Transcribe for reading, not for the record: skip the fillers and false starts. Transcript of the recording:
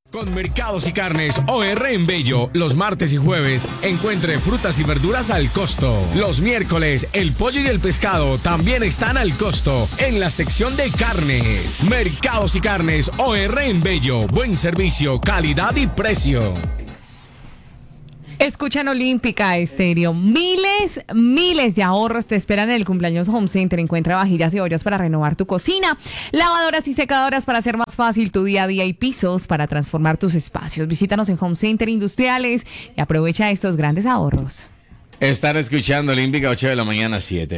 Con Mercados y Carnes OR en Bello, los martes y jueves encuentre frutas y verduras al costo. Los miércoles, el pollo y el pescado también están al costo en la sección de carnes. Mercados y Carnes OR en Bello, buen servicio, calidad y precio. Escuchan Olímpica Estéreo. Miles de ahorros te esperan en el cumpleaños Home Center. Encuentra vajillas y ollas para renovar tu cocina, lavadoras y secadoras para hacer más fácil tu día a día y pisos para transformar tus espacios. Visítanos en Home Center Industriales y aprovecha estos grandes ahorros. Están escuchando Olímpica, 8 de la mañana, 7.